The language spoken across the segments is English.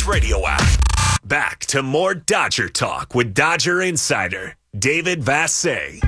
Radio app. Back to more Dodger talk with Dodger insider David Vassegh.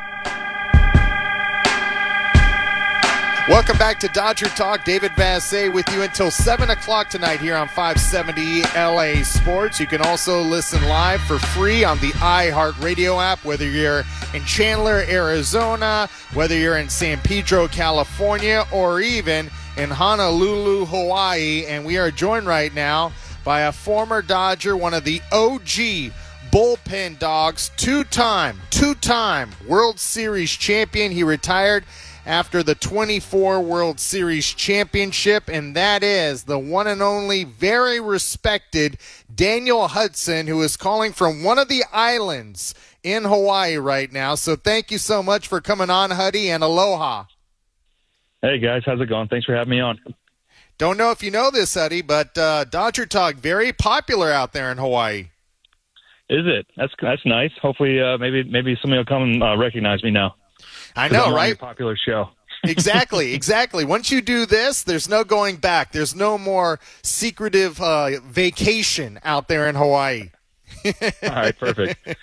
Welcome back to Dodger Talk. David Vassegh with you until 7 o'clock tonight here on 570 LA Sports. You can also listen live for free on the iHeartRadio app, whether you're in Chandler, Arizona, whether you're in San Pedro, California, or even in Honolulu, Hawaii. And we are joined right now by a former Dodger, one of the OG bullpen dogs, two-time World Series champion. He retired after the 24 World Series championship, and that is the one and only, very respected Daniel Hudson, who is calling from one of the islands in Hawaii right now. So thank you so much for coming on, Huddy, and aloha. Hey, guys. How's it going? Thanks for having me on. Don't know if you know this, Huddy, but Dodger Talk, very popular out there in Hawaii. Is it? That's nice. Hopefully, maybe somebody will come and recognize me now. I know, right? Popular show. Exactly. Once you do this, there's no going back. There's no more secretive vacation out there in Hawaii. All right, perfect.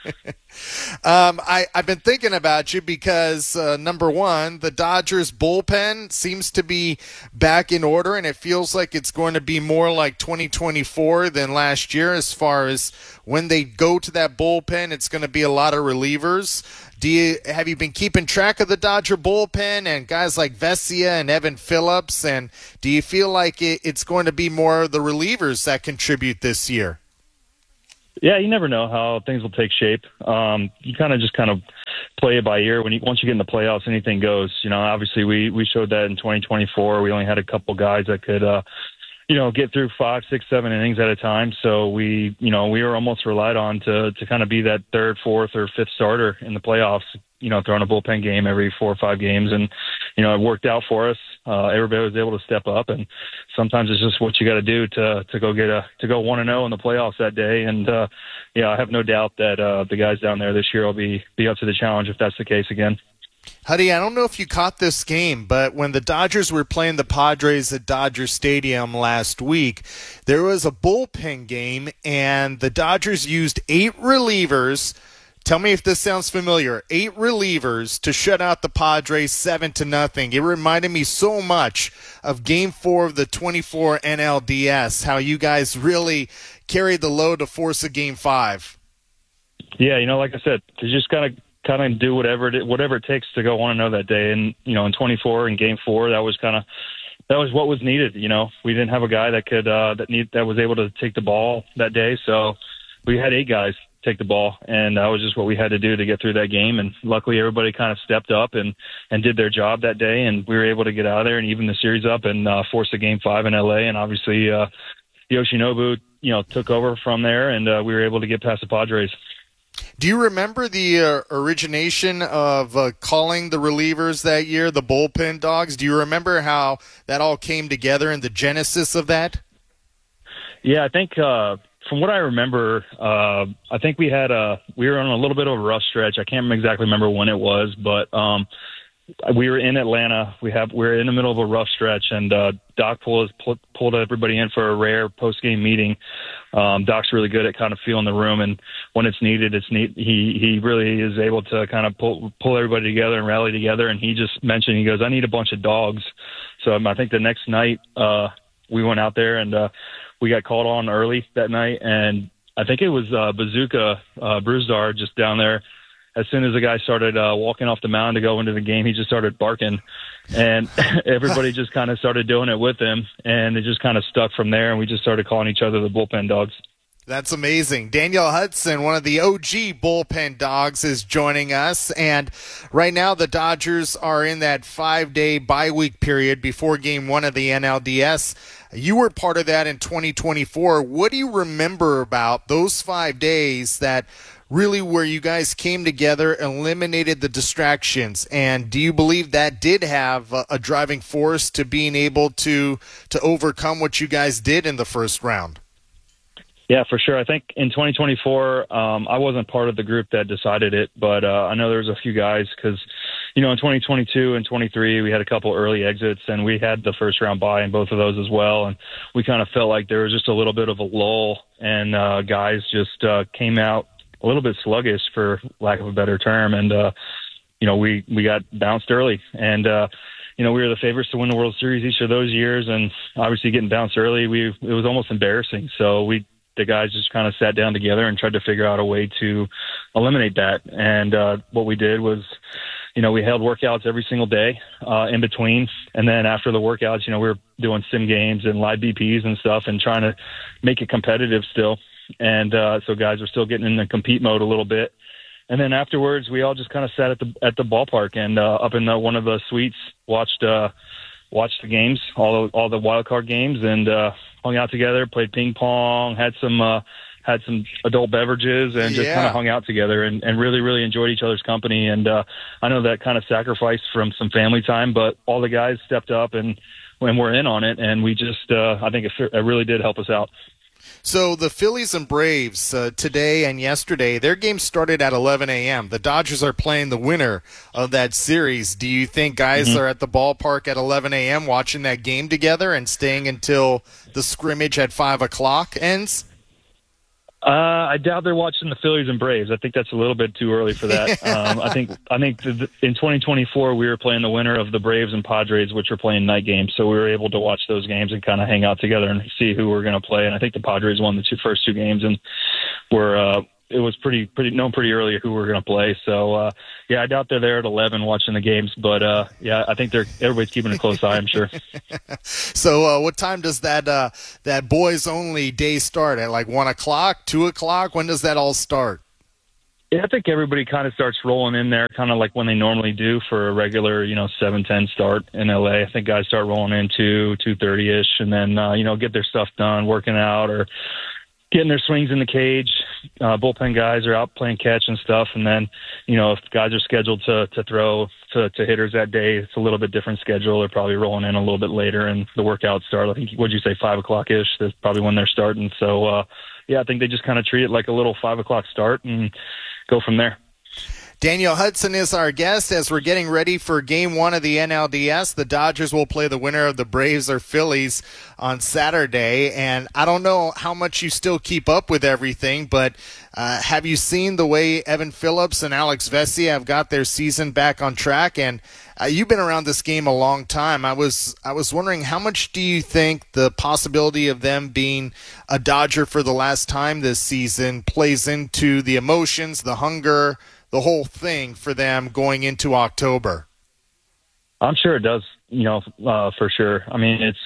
I've been thinking about you because, number one, the Dodgers bullpen seems to be back in order, and it feels like it's going to be more like 2024 than last year as far as when they go to that bullpen. It's going to be a lot of relievers. Have you been keeping track of the Dodger bullpen and guys like Vesia and Evan Phillips, and do you feel like it's going to be more of the relievers that contribute this year? Yeah, you never know how things will take shape. You kind of play it by ear. Once you get in the playoffs, anything goes. Obviously we showed that in 2024. We only had a couple guys that could, get through 5, 6, 7 innings at a time. So we were almost relied on to kind of be that third, fourth, or fifth starter in the playoffs. Throwing a bullpen game every 4 or 5 games, and it worked out for us. Everybody was able to step up, and sometimes it's just what you got to do to go 1-0 in the playoffs that day. And I have no doubt that the guys down there this year will be up to the challenge if that's the case again. Huddy, I don't know if you caught this game, but when the Dodgers were playing the Padres at Dodger Stadium last week, there was a bullpen game, and the Dodgers used 8 relievers. Tell me if this sounds familiar. 8 relievers to shut out the Padres 7-0. It reminded me so much of Game 4 of the 24 NLDS, how you guys really carried the load to force a Game 5. Yeah, like I said, to just kind of do whatever it takes to go 1-0 that day. And in 24 in Game 4, that was what was needed. We didn't have a guy that could that was able to take the ball that day, so we had 8 guys take the ball, and that was just what we had to do to get through that game. And luckily everybody kind of stepped up and did their job that day, and we were able to get out of there and even the series up and force a Game 5 in LA. And obviously Yoshinobu took over from there, and we were able to get past the Padres. Do you remember the origination of calling the relievers that year the bullpen dogs? Do you remember how that all came together and the genesis of that? Yeah, I think from what I remember, I think we were on a little bit of a rough stretch. I can't exactly remember when it was, but we were in Atlanta. We were in the middle of a rough stretch, and Doc pulled everybody in for a rare post-game meeting. Doc's really good at kind of feeling the room, and when it's needed, it's neat. He really is able to kind of pull everybody together and rally together. And he just mentioned, he goes, "I need a bunch of dogs." So I think the next night we went out there and we got called on early that night, and I think it was Bazooka Bruzdar just down there. As soon as the guy started walking off the mound to go into the game, he just started barking, and everybody just kind of started doing it with him, and it just kind of stuck from there, and we just started calling each other the bullpen dogs. That's amazing. Daniel Hudson, one of the OG bullpen dogs, is joining us. And right now the Dodgers are in that 5-day bye-week period before Game 1 of the NLDS. You were part of that in 2024. What do you remember about those 5 days that really where you guys came together, eliminated the distractions? And do you believe that did have a driving force to being able to overcome what you guys did in the first round? Yeah, for sure. I think in 2024, I wasn't part of the group that decided it, but I know there was a few guys because, in 2022 and 23, we had a couple early exits, and we had the first round bye in both of those as well. And we kind of felt like there was just a little bit of a lull, and guys just came out a little bit sluggish, for lack of a better term. And, we got bounced early. And, we were the favorites to win the World Series each of those years. And obviously getting bounced early, it was almost embarrassing. So the guys just kind of sat down together and tried to figure out a way to eliminate that. And what we did was, we held workouts every single day in between. And then after the workouts, we were doing sim games and live BPs and stuff and trying to make it competitive still. And so guys were still getting in the compete mode a little bit. And then afterwards, we all just kind of sat at the ballpark and up in one of the suites, watched the games, all the wild card games, and hung out together, played ping pong, had some adult beverages, and just kind of hung out together and really, really enjoyed each other's company. And I know that kind of sacrificed from some family time, but all the guys stepped up and we're in on it. And we just, I think it really did help us out. So the Phillies and Braves today and yesterday, their game started at 11 a.m. The Dodgers are playing the winner of that series. Do you think guys are at the ballpark at 11 a.m. watching that game together and staying until the scrimmage at 5 o'clock ends? I doubt they're watching the Phillies and Braves. I think that's a little bit too early for that. I think in 2024 we were playing the winner of the Braves and Padres, which were playing night games. So we were able to watch those games and kind of hang out together and see who we're going to play. And I think the Padres won the first two games, and it was pretty known pretty early who we were going to play. So I doubt they're there at 11 watching the games, but I think everybody's keeping a close eye, I'm sure. So what time does that boys only day start? At like 1 o'clock, 2 o'clock? When does that all start? Yeah, I think everybody kind of starts rolling in there kind of like when they normally do for a regular, 7:10 start in LA. I think guys start rolling in 2:30ish, and then, get their stuff done, working out or getting their swings in the cage. Bullpen guys are out playing catch and stuff. And then, if guys are scheduled to throw to hitters that day, it's a little bit different schedule. They're probably rolling in a little bit later, and the workouts start, I think, what'd you say, 5 o'clock-ish? That's probably when they're starting. So, I think they just kind of treat it like a little 5 o'clock start and go from there. Daniel Hudson is our guest as we're getting ready for Game 1 of the NLDS. The Dodgers will play the winner of the Braves or Phillies on Saturday. And I don't know how much you still keep up with everything, but have you seen the way Evan Phillips and Alex Vesia have got their season back on track? And you've been around this game a long time. I was wondering, how much do you think the possibility of them being a Dodger for the last time this season plays into the emotions, the hunger, the whole thing for them going into October? I'm sure it does, for sure. I mean, it's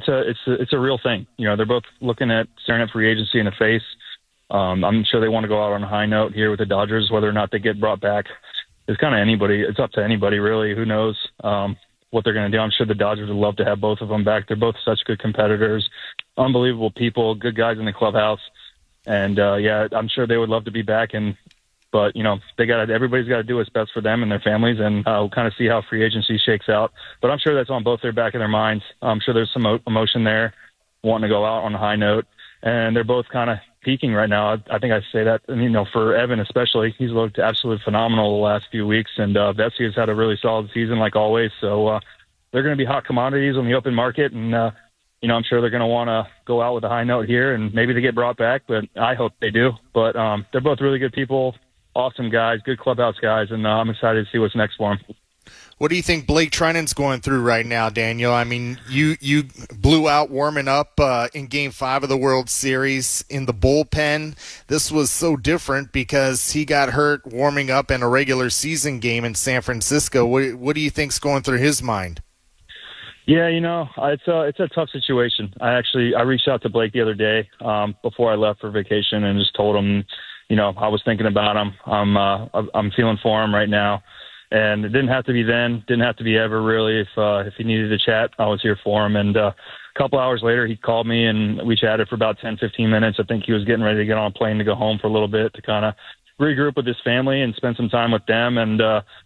a real thing. They're both staring at free agency in the face. I'm sure they want to go out on a high note here with the Dodgers. Whether or not they get brought back is kind of anybody. It's up to anybody, really. Who knows what they're going to do? I'm sure the Dodgers would love to have both of them back. They're both such good competitors, unbelievable people, good guys in the clubhouse. And, I'm sure they would love to be back. But, everybody's got to do what's best for them and their families, and we'll kind of see how free agency shakes out. But I'm sure that's on both their back of their minds. I'm sure there's some emotion there, wanting to go out on a high note. And they're both kind of peaking right now. I think I say that, for Evan especially, he's looked absolutely phenomenal the last few weeks. And Vesia's had a really solid season like always. So they're going to be hot commodities on the open market. And, I'm sure they're going to want to go out with a high note here, and maybe they get brought back, but I hope they do. But they're both really good people. Awesome guys, good clubhouse guys, and I'm excited to see what's next for them. What do you think Blake Treinen's going through right now, Daniel? I mean, you blew out warming up in Game 5 of the World Series in the bullpen. This was so different because he got hurt warming up in a regular season game in San Francisco. What do you think's going through his mind? Yeah, it's a tough situation. I reached out to Blake the other day before I left for vacation and just told him, I was thinking about him. I'm feeling for him right now. And it didn't have to be then, didn't have to be ever really. If he needed to chat, I was here for him. And a couple hours later, he called me and we chatted for about 10, 15 minutes. I think he was getting ready to get on a plane to go home for a little bit to kind of regroup with his family and spend some time with them. And,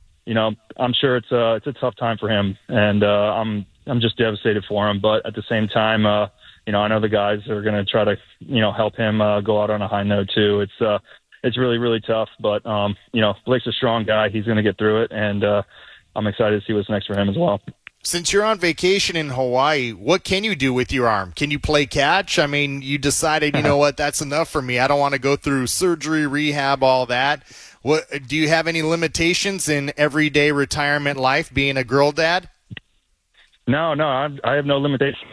I'm sure it's a tough time for him. And I'm just devastated for him. But at the same time, I know the guys are going to try to, help him go out on a high note too. It's really, really tough. But, Blake's a strong guy. He's going to get through it. And I'm excited to see what's next for him as well. Since you're on vacation in Hawaii, what can you do with your arm? Can you play catch? I mean, you decided, you know what, that's enough for me. I don't want to go through surgery, rehab, all that. What do you have any limitations in everyday retirement life being a girl dad? No, I have no limitations.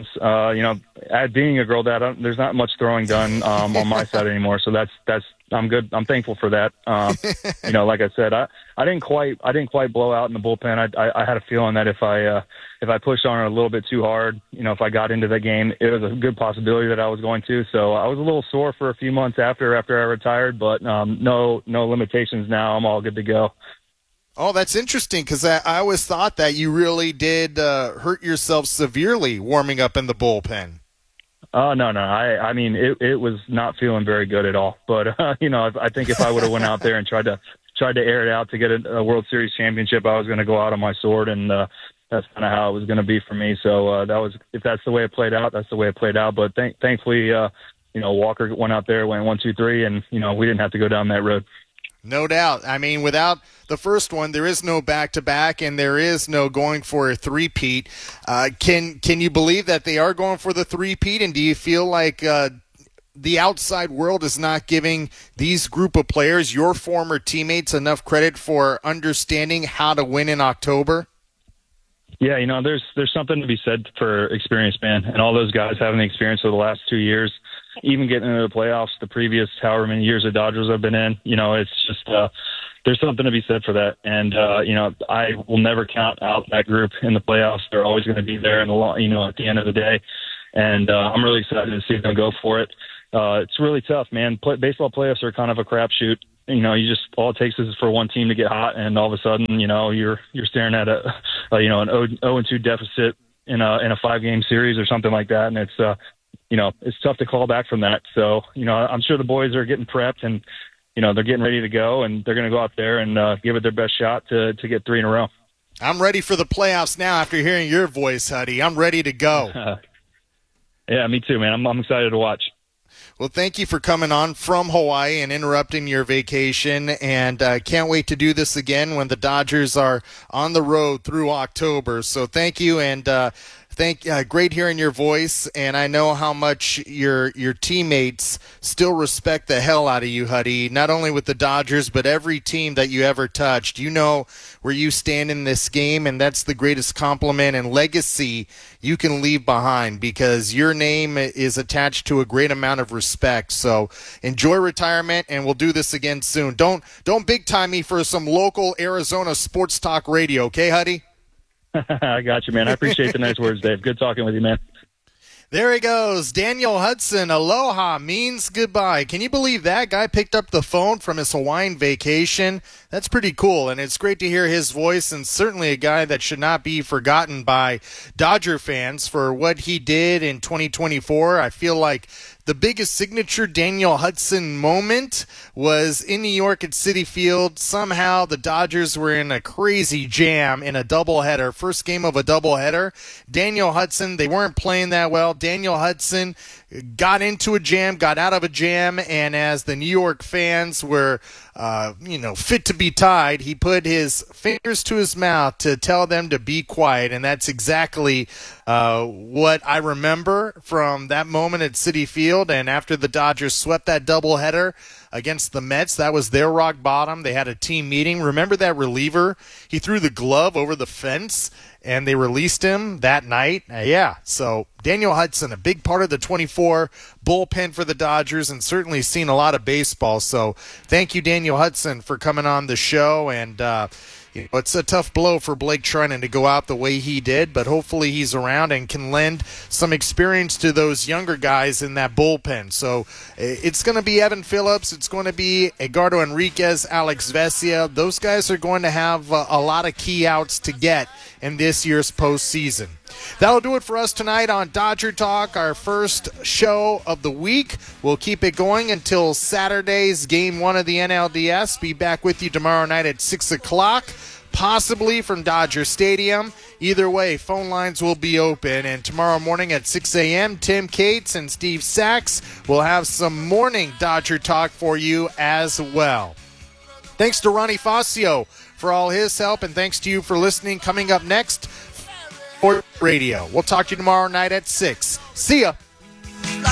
At being a girl dad, there's not much throwing done on my side anymore. So that's I'm good. I'm thankful for that. Like I said, I didn't quite blow out in the bullpen. I had a feeling that if I pushed on it a little bit too hard, if I got into the game, it was a good possibility that I was going to. So I was a little sore for a few months after I retired, but no limitations now. I'm all good to go. Oh, that's interesting because I always thought that you really did hurt yourself severely warming up in the bullpen. Oh, no. I mean, it was not feeling very good at all. But, I think if I would have went out there and tried to air it out to get a World Series championship, I was going to go out on my sword, and that's kind of how it was going to be for me. So if that's the way it played out, that's the way it played out. But thankfully, Walker went out there, went 1, 2, 3, and, we didn't have to go down that road. No doubt. I mean, without the first one, there is no back-to-back, and there is no going for a three-peat. Can you believe that they are going for the three-peat, and do you feel like the outside world is not giving these group of players, your former teammates, enough credit for understanding how to win in October? Yeah, there's something to be said for experience, man, and all those guys having the experience of the last 2 years. Even getting into the playoffs, the previous however many years the Dodgers have been in, it's just there's something to be said for that. And I will never count out that group in the playoffs. They're always going to be there at the end of the day. And I'm really excited to see them go for it. It's really tough, man. Baseball playoffs are kind of a crapshoot. You just all it takes is for one team to get hot, and all of a sudden, you're staring at an 0-2 deficit in a 5-game series or something like that, and it's tough to call back from that. So, I'm sure the boys are getting prepped and, they're getting ready to go, and they're going to go out there and give it their best shot to get 3 in a row. I'm ready for the playoffs now after hearing your voice, Huddy. I'm ready to go. Yeah, me too, man. I'm excited to watch. Well, thank you for coming on from Hawaii and interrupting your vacation, and can't wait to do this again when the Dodgers are on the road through October. So thank you, and great hearing your voice, and I know how much your teammates still respect the hell out of you, Huddy, not only with the Dodgers, but every team that you ever touched. You know where you stand in this game, and that's the greatest compliment and legacy you can leave behind because your name is attached to a great amount of respect. So enjoy retirement, and we'll do this again soon. Don't big-time me for some local Arizona sports talk radio, okay, Huddy? I got you, man. I appreciate the nice words, Dave. Good talking with you, man. There he goes. Daniel Hudson. Aloha means goodbye. Can you believe that guy picked up the phone from his Hawaiian vacation? That's pretty cool, and it's great to hear his voice, and certainly a guy that should not be forgotten by Dodger fans for what he did in 2024. I feel like the biggest signature Daniel Hudson moment was in New York at Citi Field. Somehow the Dodgers were in a crazy jam in a doubleheader, first game of a doubleheader. Daniel Hudson, they weren't playing that well. Daniel Hudson got into a jam, got out of a jam, and as the New York fans were fit to be tied, he put his fingers to his mouth to tell them to be quiet, and that's exactly what I remember from that moment at Citi Field. And after the Dodgers swept that doubleheader against the Mets, that was their rock bottom. They had a team meeting. Remember that reliever? He threw the glove over the fence, and they released him that night. So Daniel Hudson, a big part of the 24 bullpen for the Dodgers, and certainly seen a lot of baseball. So thank you, Daniel Hudson, for coming on the show. And it's a tough blow for Blake Treinen to go out the way he did, but hopefully he's around and can lend some experience to those younger guys in that bullpen. So it's going to be Evan Phillips. It's going to be Edgardo Enriquez, Alex Vesia. Those guys are going to have a lot of key outs to get in this year's postseason. That'll do it for us tonight on Dodger Talk, our first show of the week. We'll keep it going until Saturday's Game 1 of the NLDS. Be back with you tomorrow night at 6 o'clock, possibly from Dodger Stadium. Either way, phone lines will be open. And tomorrow morning at 6 a.m., Tim Cates and Steve Sachs will have some morning Dodger Talk for you as well. Thanks to Ronnie Fascio for all his help, and thanks to you for listening. Coming up next, Sport Radio. We'll talk to you tomorrow night at 6. See ya.